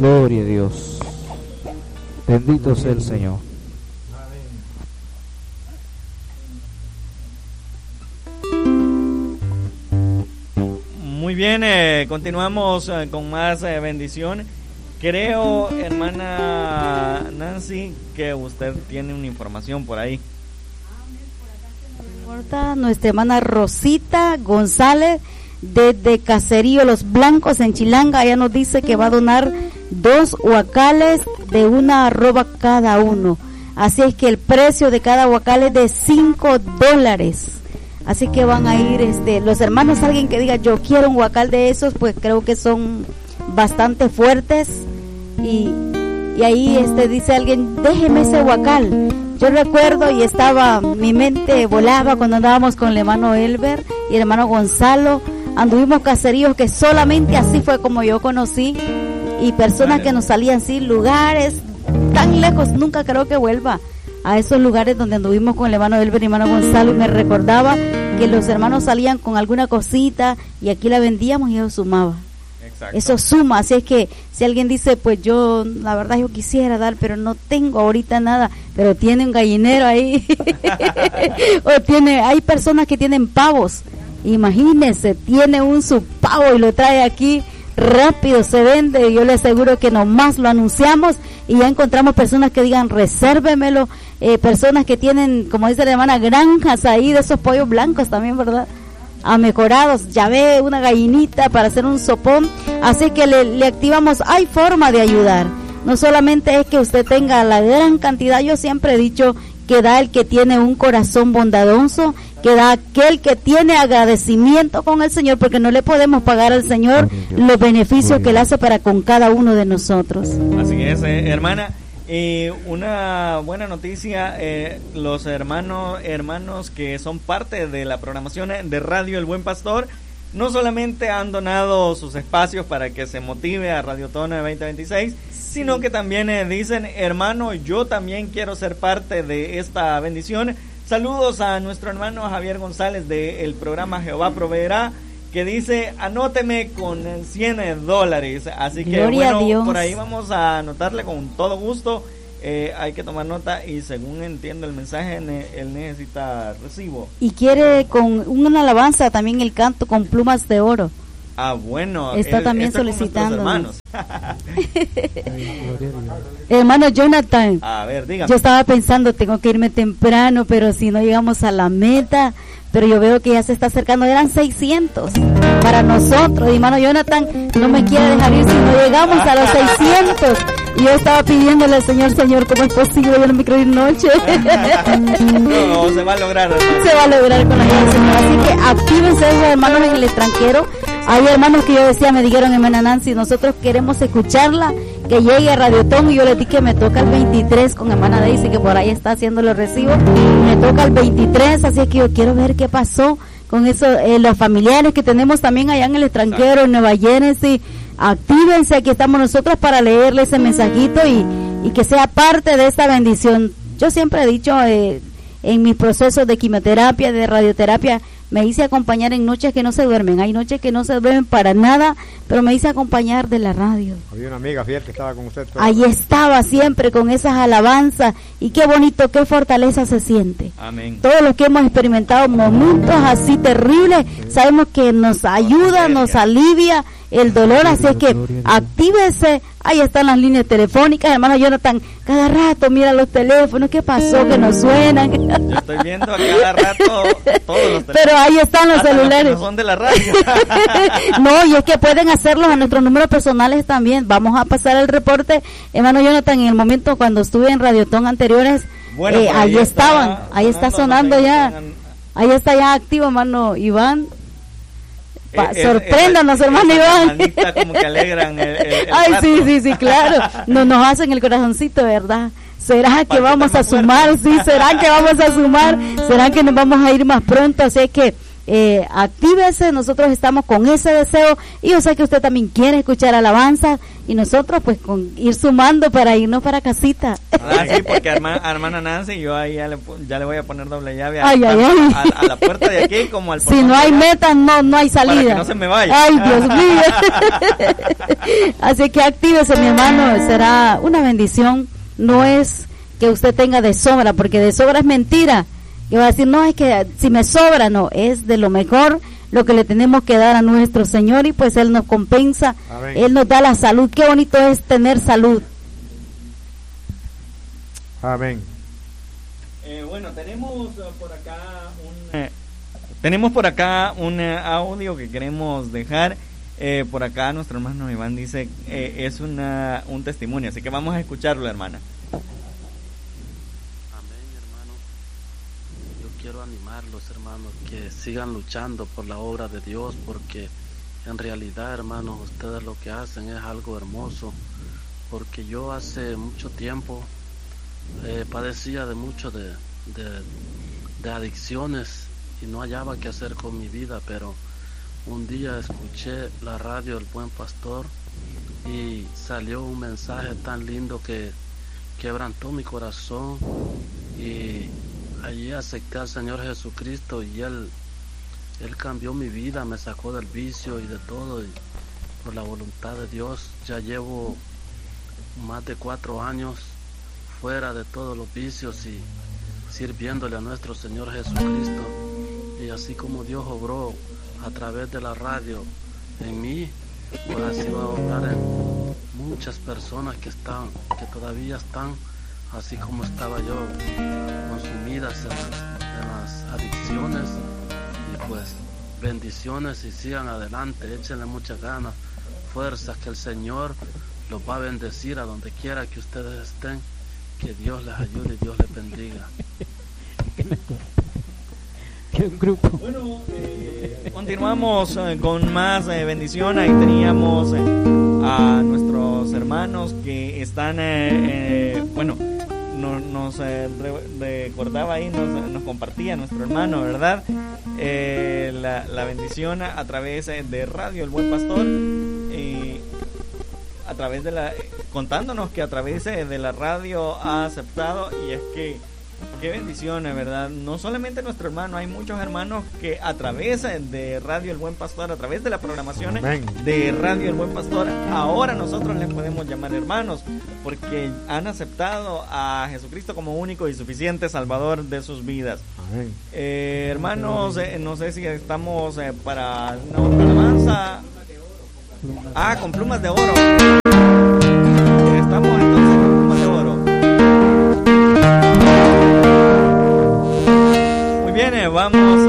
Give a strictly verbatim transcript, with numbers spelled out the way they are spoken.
Gloria a Dios. Bendito sea el Señor. Muy bien, eh, continuamos eh, con más eh, bendición. Creo, hermana Nancy, que usted tiene una información por ahí. Nuestra hermana Rosita González desde Caserío Los Blancos en Chilanga, ella nos dice que va a donar dos huacales de una arroba cada uno, así es que el precio de cada huacal es de cinco dólares, así que van a ir este los hermanos, alguien que diga yo quiero un huacal de esos, pues creo que son bastante fuertes, y, y ahí este dice alguien déjeme ese huacal. Yo recuerdo y estaba, mi mente volaba cuando andábamos con el hermano Elber y el hermano Gonzalo, anduvimos caseríos que solamente así fue como yo conocí, y personas que nos salían sin lugares tan lejos, nunca creo que vuelva a esos lugares donde anduvimos con el hermano Elber y el hermano Gonzalo, y me recordaba que los hermanos salían con alguna cosita y aquí la vendíamos y eso sumaba. Exacto. Eso suma, así es que si alguien dice, pues yo, la verdad yo quisiera dar, pero no tengo ahorita nada, pero tiene un gallinero ahí, o tiene, hay personas que tienen pavos, imagínense, tiene un su pavo y lo trae aquí, rápido se vende, y yo le aseguro que nomás lo anunciamos y ya encontramos personas que digan, resérvemelo, eh, personas que tienen, como dice la hermana, granjas ahí de esos pollos blancos también, ¿verdad? A mejorados, ya ve una gallinita para hacer un sopón, así que le, le activamos, hay forma de ayudar, no solamente es que usted tenga la gran cantidad, yo siempre he dicho que da el que tiene un corazón bondadoso, que da aquel que tiene agradecimiento con el Señor, porque no le podemos pagar al Señor los beneficios que Él hace para con cada uno de nosotros. Así es, eh, hermana. Eh, una buena noticia, eh, los hermanos hermanos que son parte de la programación de Radio El Buen Pastor no solamente han donado sus espacios para que se motive a Radio Tona veinte veintiséis, sino que también eh, dicen, hermano, yo también quiero ser parte de esta bendición. Saludos a nuestro hermano Javier González del programa Jehová Proveerá, que dice, anóteme con cien dólares. Así que Gloria bueno, por ahí vamos a anotarle con todo gusto. Eh, hay que tomar nota y según entiendo el mensaje, ne- él necesita recibo. Y quiere con una alabanza también el canto con plumas de oro. Ah, bueno. Está él, también está solicitando. hermanos. Hermano Jonathan, A ver, dígame. yo estaba pensando, tengo que irme temprano, pero si no llegamos a la meta, pero yo veo que ya se está acercando, eran seiscientos para nosotros, y hermano Jonathan no me quiere dejar ir si no llegamos a los seiscientos, y yo estaba pidiéndole al Señor, Señor, ¿cómo es posible? Yo no me quiero ir noche. No, se va a lograr, hermano. Se va a lograr con la ayuda del Señor, así que actívense esos hermanos en el extranjero. Hay hermanos que yo decía, me dijeron, hermana Nancy, nosotros queremos escucharla, que llegue a Radiotón, y yo les dije que me toca el veintitrés con hermana Daisy, que por ahí está haciendo los recibos, me toca el veintitrés, así que yo quiero ver qué pasó con eso, eh, los familiares que tenemos también allá en el extranjero, en Nueva Jersey, actívense, aquí estamos nosotros para leerle ese mensajito y, y que sea parte de esta bendición. Yo siempre he dicho, eh, en mis procesos de quimioterapia, de radioterapia, me hice acompañar en noches que no se duermen. Hay noches que no se duermen para nada, pero me hice acompañar de la radio. Había una amiga fiel que estaba con usted. Ahí estaba siempre con esas alabanzas, y qué bonito, qué fortaleza se siente. Amén. Todos los que hemos experimentado momentos así terribles, sabemos que nos ayuda, nos alivia el dolor, así es que actívese. Ahí están las líneas telefónicas, hermano Jonathan, cada rato mira los teléfonos, ¿qué pasó? Que nos suenan. Yo estoy viendo a cada rato todos los teléfonos. Pero ahí están los hasta celulares. Los que no son de la radio. No, y es que pueden hacerlos a nuestros números personales también. Vamos a pasar el reporte, hermano Jonathan, en el momento cuando estuve en Radiotón anteriores, Bueno, eh, pues ahí, ahí estaban, está ahí está sonando sonando, ya, tengan- ahí está ya activo, hermano Iván. Pa- Eh, eh, sorpréndanos, eh, hermano esas Iván. manitas como que alegran el, el, el Ay, rato. sí, sí, sí, claro. No, nos hacen el corazoncito, ¿verdad? ¿Será que Para que vamos esté a más fuerte. sumar? Sí, ¿será que vamos a sumar? ¿Será que nos vamos a ir más pronto? Así es que eh, actívese, nosotros estamos con ese deseo y yo sé que usted también quiere escuchar alabanza y nosotros pues con ir sumando para irnos para casita. Ah, sí, porque hermana, hermana Nancy, yo ahí ya le, ya le voy a poner doble llave a, ay, ay, ay. a, a la puerta de aquí como al si no hay meta, no, no hay salida. Para que no se me vaya. Ay, Dios mío. Así que actívese, mi hermano, será una bendición. No es que usted tenga de sobra, porque de sobra es mentira. Y va a decir, no, es que si me sobra, no, es de lo mejor lo que le tenemos que dar a nuestro Señor y pues Él nos compensa, Amén. Él nos da la salud. Qué bonito es tener salud. Amén. Eh, bueno, tenemos uh, por acá un eh, tenemos por acá un uh, audio que queremos dejar. Eh, por acá nuestro hermano Iván dice eh, es una un testimonio, así que vamos a escucharlo, hermana. Quiero animarlos, hermanos, que sigan luchando por la obra de Dios, porque en realidad, hermanos, ustedes lo que hacen es algo hermoso, porque yo hace mucho tiempo eh, padecía de mucho de, de, de adicciones y no hallaba qué hacer con mi vida, pero un día escuché la radio El Buen Pastor y salió un mensaje tan lindo que quebrantó mi corazón y allí acepté al Señor Jesucristo y Él, Él cambió mi vida, me sacó del vicio y de todo, y por la voluntad de Dios ya llevo más de cuatro años fuera de todos los vicios y sirviéndole a nuestro Señor Jesucristo. Y así como Dios obró a través de la radio en mí, pues así va a obrar en muchas personas que están, que todavía están así como estaba yo, consumidas en las, en las adicciones. Y pues bendiciones y sigan adelante, échenle muchas ganas, fuerzas, que el Señor los va a bendecir a donde quiera que ustedes estén, que Dios les ayude y Dios les bendiga. ¿Qué grupo? Bueno, eh, continuamos eh, con más eh, bendición. Ahí teníamos eh, a nuestros hermanos que están, eh, eh, bueno, no, nos eh, re, recordaba ahí, nos, nos compartía nuestro hermano, ¿verdad? Eh, la, la bendición a, a través de Radio El Buen Pastor, eh, a través de la, contándonos que a través de la radio ha aceptado, y es que qué bendiciones, ¿verdad? No solamente nuestro hermano, hay muchos hermanos que a través de Radio El Buen Pastor, a través de la programación Amén. de Radio El Buen Pastor, ahora nosotros les podemos llamar hermanos, porque han aceptado a Jesucristo como único y suficiente Salvador de sus vidas. Amén. Eh, hermanos, eh, no sé si estamos eh, para una otra alabanza. Ah, con plumas de oro. Estamos entonces con plumas de oro. Muy bien, eh, vamos